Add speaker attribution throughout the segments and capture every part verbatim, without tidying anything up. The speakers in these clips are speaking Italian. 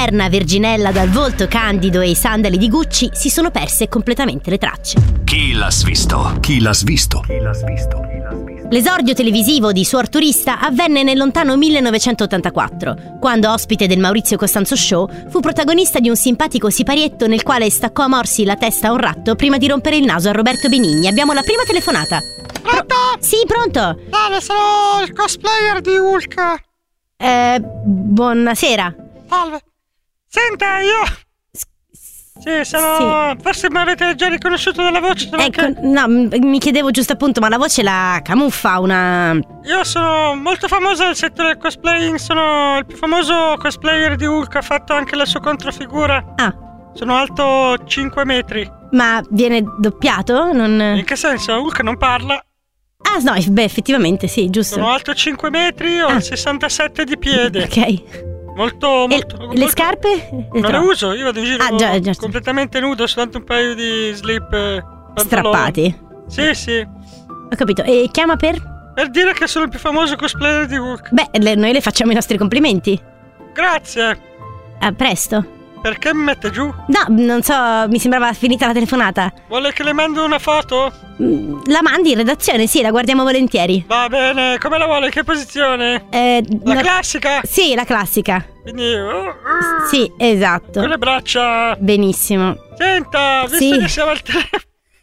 Speaker 1: moderna Virginella dal volto candido e i sandali di Gucci, si sono perse completamente le tracce.
Speaker 2: Chi l'ha svisto? Chi l'ha svisto? Chi l'ha svisto?
Speaker 1: L'esordio televisivo di Suor Turista avvenne nel lontano millenovecentottantaquattro, quando ospite del Maurizio Costanzo Show fu protagonista di un simpatico siparietto nel quale staccò a morsi la testa a un ratto prima di rompere il naso a Roberto Benigni. Abbiamo la prima telefonata.
Speaker 3: Pronto?
Speaker 1: Sì, pronto?
Speaker 3: Salve, sono il cosplayer di Hulk.
Speaker 1: Eh, buonasera.
Speaker 3: Salve. Senta, io... Sì, sono...
Speaker 1: Sì.
Speaker 3: Forse mi avete già riconosciuto dalla voce.
Speaker 1: Ecco,
Speaker 3: anche...
Speaker 1: no, m- mi chiedevo giusto appunto, ma la voce la camuffa una...
Speaker 3: Io sono molto famoso nel settore del cosplaying. Sono il più famoso cosplayer di Hulk. Ha fatto anche la sua controfigura.
Speaker 1: Ah,
Speaker 3: Sono alto cinque metri.
Speaker 1: ma viene doppiato? Non...
Speaker 3: In che senso? Hulk non parla.
Speaker 1: Ah, no, beh, effettivamente sì, giusto.
Speaker 3: Sono alto cinque metri, ho
Speaker 1: Ah.
Speaker 3: il sessantasette di piede.
Speaker 1: Ok.
Speaker 3: Molto,
Speaker 1: E
Speaker 3: molto...
Speaker 1: le
Speaker 3: molto...
Speaker 1: scarpe?
Speaker 3: Non le uso, io vado in giro
Speaker 1: Ah, già, già.
Speaker 3: completamente nudo, soltanto un paio di slip eh, pantaloni.
Speaker 1: Strappati.
Speaker 3: Sì, sì.
Speaker 1: Ho capito. E chiama per?
Speaker 3: Per dire che sono il più famoso cosplayer di Hulk.
Speaker 1: Beh, le- noi le facciamo i nostri complimenti.
Speaker 3: Grazie.
Speaker 1: A presto.
Speaker 3: Perché mi mette giù?
Speaker 1: No, non so, mi sembrava finita la telefonata.
Speaker 3: Vuole che le mando una foto?
Speaker 1: Mm, La mandi in redazione? Sì, la guardiamo volentieri.
Speaker 3: Va bene, come la vuole? In che posizione?
Speaker 1: Eh,
Speaker 3: La
Speaker 1: no-
Speaker 3: classica?
Speaker 1: Sì, la classica.
Speaker 3: Quindi... uh, uh,
Speaker 1: Sì, esatto.
Speaker 3: Con le braccia...
Speaker 1: Benissimo.
Speaker 3: Senta, visto
Speaker 1: Sì.
Speaker 3: che siamo al telefono...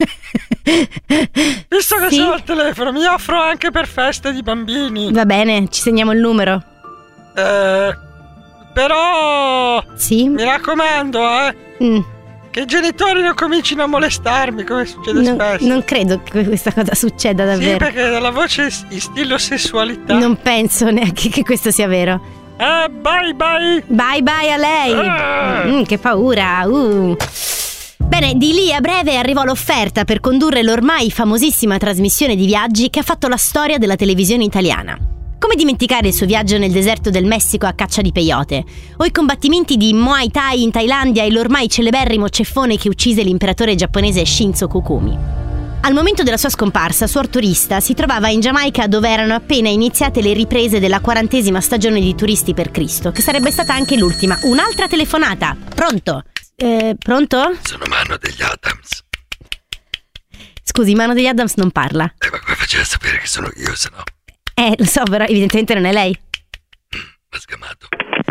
Speaker 3: Visto che
Speaker 1: Sì.
Speaker 3: siamo al telefono, mi offro anche per feste di bambini.
Speaker 1: Va bene, ci segniamo il numero.
Speaker 3: Eh... Però...
Speaker 1: Sì?
Speaker 3: Mi raccomando, eh...
Speaker 1: Mm,
Speaker 3: che i genitori non comincino a molestarmi, come succede
Speaker 1: non,
Speaker 3: spesso.
Speaker 1: non credo che questa cosa succeda
Speaker 3: Sì,
Speaker 1: davvero.
Speaker 3: perché dalla voce istillo sessualità.
Speaker 1: Non penso neanche che questo sia vero.
Speaker 3: Eh, bye bye.
Speaker 1: Bye bye a lei.
Speaker 3: Ah.
Speaker 1: Mm, che paura. Uh. Bene, di lì a breve arrivò l'offerta per condurre l'ormai famosissima trasmissione di viaggi che ha fatto la storia della televisione italiana. Come dimenticare il suo viaggio nel deserto del Messico a caccia di peyote, o i combattimenti di Muay Thai in Thailandia e l'ormai celeberrimo ceffone che uccise l'imperatore giapponese Shinzo Kukumi. Al momento della sua scomparsa, Suor Turista si trovava in Giamaica, dove erano appena iniziate le riprese della quarantesima stagione di Turisti per Cristo, che sarebbe stata anche l'ultima. Un'altra telefonata. Pronto? Eh, pronto?
Speaker 2: Sono Mano degli Adams.
Speaker 1: Scusi, Mano degli Adams non parla.
Speaker 2: Eh, ma come faceva a sapere che sono io, se no?
Speaker 1: Eh, lo so, però evidentemente non è lei.
Speaker 2: M'ha sgamato.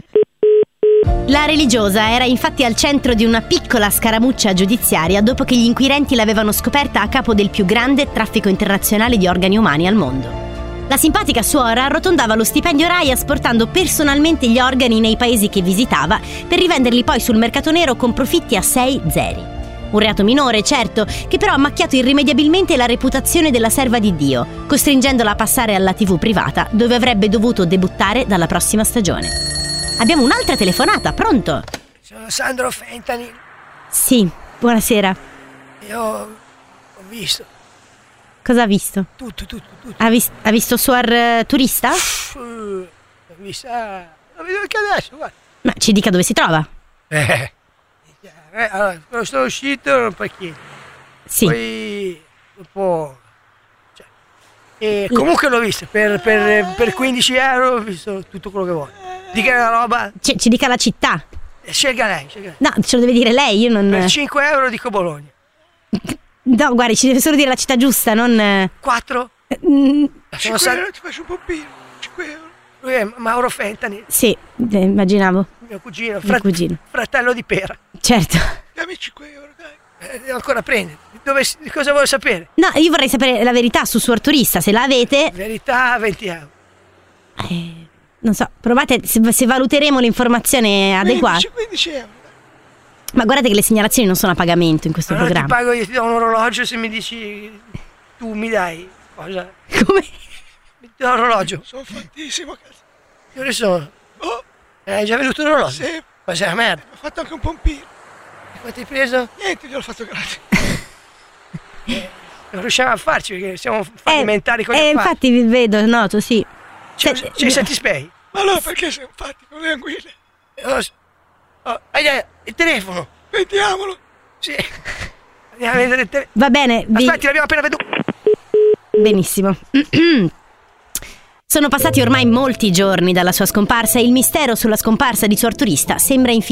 Speaker 1: La religiosa era infatti al centro di una piccola scaramuccia giudiziaria dopo che gli inquirenti l'avevano scoperta a capo del più grande traffico internazionale di organi umani al mondo. La simpatica suora arrotondava lo stipendio Rai asportando personalmente gli organi nei paesi che visitava per rivenderli poi sul mercato nero con profitti a sei zeri. Un reato minore, certo, che però ha macchiato irrimediabilmente la reputazione della serva di Dio, costringendola a passare alla tivù privata, dove avrebbe dovuto debuttare dalla prossima stagione. Abbiamo un'altra telefonata, pronto?
Speaker 4: Sono Sandro Fentanyl.
Speaker 1: Sì, buonasera.
Speaker 4: Io ho visto
Speaker 1: Cosa ha visto?
Speaker 4: tutto, tutto, tutto.
Speaker 1: Ha, vis- ha visto Suor eh, Turista?
Speaker 4: Uh, Ho visto. ah, Lo vedo anche adesso, guarda.
Speaker 1: Ma ci dica dove si trova.
Speaker 4: Eh. Eh, allora, quando sono uscito ero un pacchetto.
Speaker 1: Sì.
Speaker 4: Poi dopo. Cioè, e comunque l'ho visto. Per, per, per quindici euro ho visto tutto quello che vuoi. Dica la roba.
Speaker 1: Ci, ci dica la città.
Speaker 4: eh, Scelga lei, scelga lei.
Speaker 1: No, ce lo deve dire lei, io non...
Speaker 4: Per cinque euro dico Bologna.
Speaker 1: No, guardi, ci deve solo dire la città giusta, non... eh,
Speaker 4: quattro?
Speaker 1: mm,
Speaker 4: Sono San... ti faccio un pompino. cinque euro. Lui è Mauro Fentanyl,
Speaker 1: Sì, eh, immaginavo.
Speaker 4: mio cugino,
Speaker 1: Mio cugino.
Speaker 4: fratello di Pera.
Speaker 1: Certo.
Speaker 4: Dammi cinque euro, dai. Eh, devo ancora prendere. Dove, cosa vuoi sapere?
Speaker 1: No, io vorrei sapere la verità su Suor Turista, se la avete...
Speaker 4: Verità, venti euro.
Speaker 1: eh, non so, provate se, se valuteremo l'informazione adeguata.
Speaker 4: quindici euro.
Speaker 1: Ma guardate che le segnalazioni non sono a pagamento in questo
Speaker 4: Allora ti
Speaker 1: programma.
Speaker 4: pago io, ti do un orologio se mi dici tu mi dai cosa?
Speaker 1: Come?
Speaker 4: Mi do l'orologio.
Speaker 5: Sono fattissimo, cazzo.
Speaker 4: Che ore sono?
Speaker 5: Oh,
Speaker 4: Eh, hai già venuto l'orologio?
Speaker 5: sì,
Speaker 4: Ma sei una merda.
Speaker 5: ho fatto anche un pompino.
Speaker 4: Quanto hai preso?
Speaker 5: Niente, gliel'ho fatto gratis.
Speaker 4: Non riusciamo a farci perché siamo fallimentari con gli
Speaker 1: eh,
Speaker 4: affari.
Speaker 1: infatti vi vedo, noto, sì.
Speaker 4: C'è,
Speaker 1: Se-
Speaker 4: c'è i satispei.
Speaker 5: Ma allora perché siamo fatti con le anguille?
Speaker 4: Oh, s- oh, hai già il telefono?
Speaker 5: Vediamolo.
Speaker 4: Sì. Andiamo a vedere il telefono.
Speaker 1: Va bene, vi...
Speaker 4: Aspetti, l'abbiamo appena veduto.
Speaker 1: Benissimo. Sono passati ormai molti giorni dalla sua scomparsa e il mistero sulla scomparsa di Suor Turista sembra infinito.